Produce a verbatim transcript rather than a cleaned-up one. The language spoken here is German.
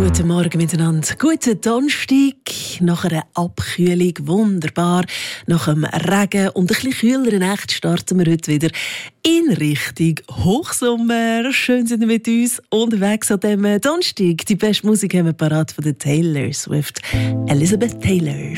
Guten Morgen miteinander. Guten Donnerstag. Nach einer Abkühlung wunderbar. Nach einem Regen und ein bisschen kühleren Nacht starten wir heute wieder in Richtung Hochsommer. Schön sind ihr mit uns unterwegs an diesem Donnerstag. Die beste Musik haben wir parat von der Taylor Swift. Elizabeth Taylor.